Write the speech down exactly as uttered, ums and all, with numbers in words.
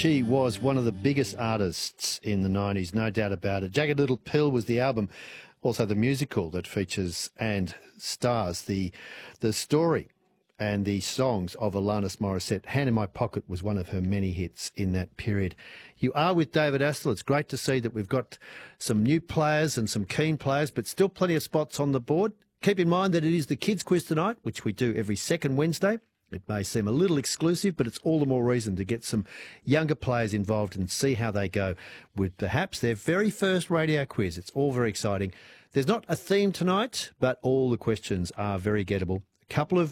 She was one of the biggest artists in the nineties, no doubt about it. Jagged Little Pill was the album, also the musical that features and stars the the story and the songs of Alanis Morissette. Hand in My Pocket was one of her many hits in that period. You are with David Astle. It's great to see that we've got some new players and some keen players, but still plenty of spots on the board. Keep in mind that it is the Kids Quiz tonight, which we do every second Wednesday. It may seem a little exclusive, but it's all the more reason to get some younger players involved and see how they go with perhaps their very first radio quiz. It's all very exciting. There's not a theme tonight, but all the questions are very gettable. A couple of